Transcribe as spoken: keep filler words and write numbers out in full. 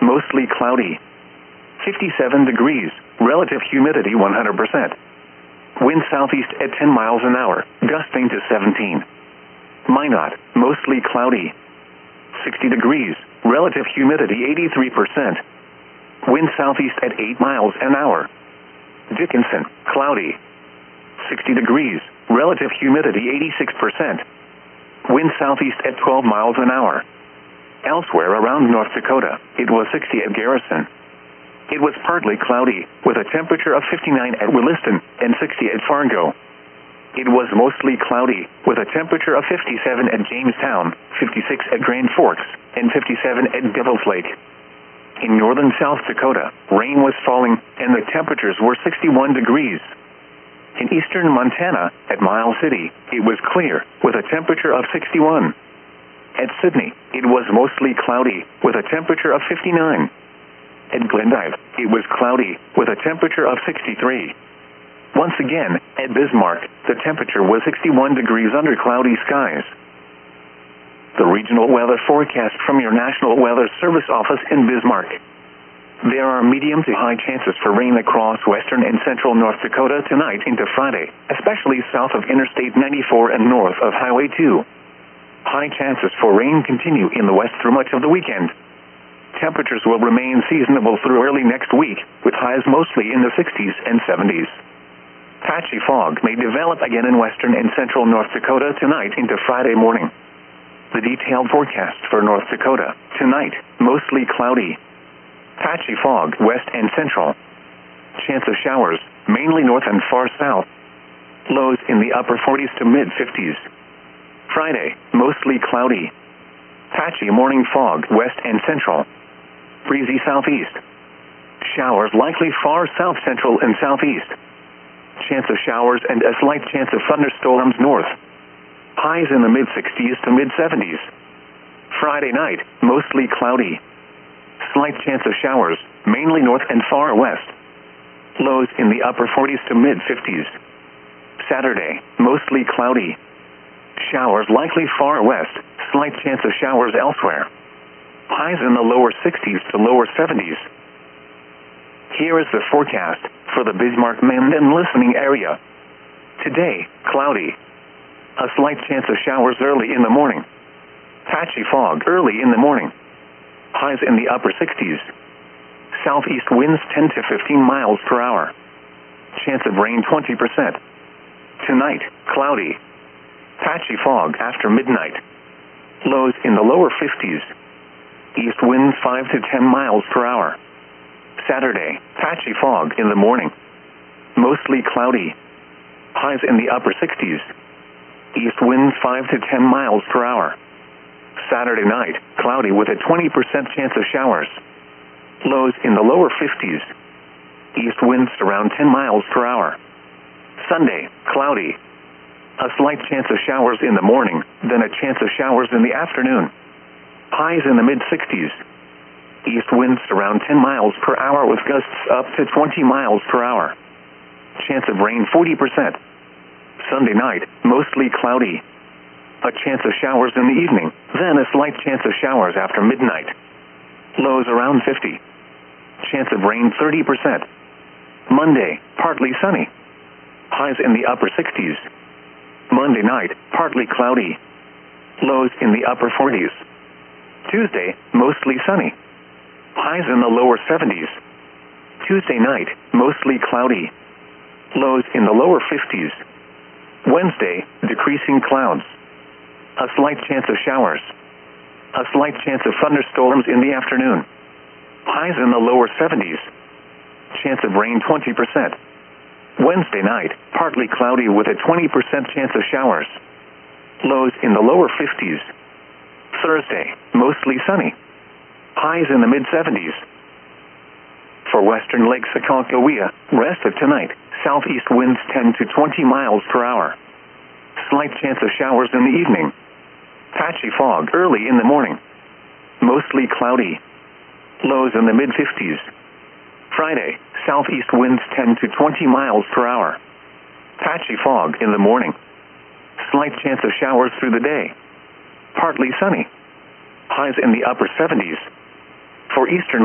mostly cloudy. fifty-seven degrees, relative humidity one hundred percent. Wind southeast at ten miles an hour, gusting to seventeen. Minot, mostly cloudy. sixty degrees, relative humidity eighty-three percent. Wind southeast at eight miles an hour. Dickinson, cloudy. sixty degrees, relative humidity eighty-six percent. Wind southeast at twelve miles an hour. Elsewhere around North Dakota, it was sixty at Garrison. It was partly cloudy, with a temperature of fifty-nine at Williston and sixty at Fargo. It was mostly cloudy, with a temperature of fifty-seven at Jamestown, fifty-six at Grand Forks, and fifty-seven at Devil's Lake. In northern South Dakota, rain was falling, and the temperatures were sixty-one degrees. In eastern Montana, at Miles City, it was clear, with a temperature of sixty-one. At Sydney, it was mostly cloudy, with a temperature of fifty-nine. At Glendive, it was cloudy, with a temperature of sixty-three. Once again, at Bismarck, the temperature was sixty-one degrees under cloudy skies. The regional weather forecast from your National Weather Service office in Bismarck. There are medium to high chances for rain across western and central North Dakota tonight into Friday, especially south of Interstate ninety-four and north of Highway two. High chances for rain continue in the west through much of the weekend. Temperatures will remain seasonable through early next week, with highs mostly in the sixties and seventies. Patchy fog may develop again in western and central North Dakota tonight into Friday morning. The detailed forecast for North Dakota: tonight, mostly cloudy. Patchy fog west and central. Chance of showers, mainly north and far south. Lows in the upper forties to mid fifties. Friday, mostly cloudy. Patchy morning fog west and central. Breezy southeast. Showers likely far south central and southeast. Chance of showers and a slight chance of thunderstorms north. Highs in the mid sixties to mid seventies. Friday night, mostly cloudy. Slight chance of showers, mainly north and far west. Lows in the upper forties to mid fifties. Saturday, mostly cloudy. Showers likely far west, slight chance of showers elsewhere. Highs in the lower sixties to lower seventies. Here is the forecast for the Bismarck-Menden listening area. Today, cloudy. A slight chance of showers early in the morning. Patchy fog early in the morning. Highs in the upper sixties. Southeast winds ten to fifteen miles per hour. Chance of rain twenty percent. Tonight, cloudy. Patchy fog after midnight. Lows in the lower fifties. East winds five to ten miles per hour. Saturday, patchy fog in the morning. Mostly cloudy. Highs in the upper sixties. East winds five to ten miles per hour. Saturday night, cloudy with a twenty percent chance of showers. Lows in the lower fifties. East winds around ten miles per hour. Sunday, cloudy. A slight chance of showers in the morning, then a chance of showers in the afternoon. Highs in the mid sixties. East winds around ten miles per hour with gusts up to twenty miles per hour. Chance of rain forty percent. Sunday night, mostly cloudy. A chance of showers in the evening, then a slight chance of showers after midnight. Lows around fifty. Chance of rain thirty percent. Monday, partly sunny. Highs in the upper sixties. Monday night, partly cloudy. Lows in the upper forties. Tuesday, mostly sunny. Highs in the lower seventies. Tuesday night, mostly cloudy. Lows in the lower fifties. Wednesday, decreasing clouds. A slight chance of showers. A slight chance of thunderstorms in the afternoon. Highs in the lower seventies. Chance of rain twenty percent. Wednesday night, partly cloudy with a twenty percent chance of showers. Lows in the lower fifties. Thursday, mostly sunny. Highs in the mid seventies. For western Lake Aconcagua, rest of tonight, southeast winds ten to twenty miles per hour. Slight chance of showers in the evening. Patchy fog early in the morning. Mostly cloudy. Lows in the mid fifties. Friday, southeast winds ten to twenty miles per hour. Patchy fog in the morning. Slight chance of showers through the day. Partly sunny. Highs in the upper seventies. For eastern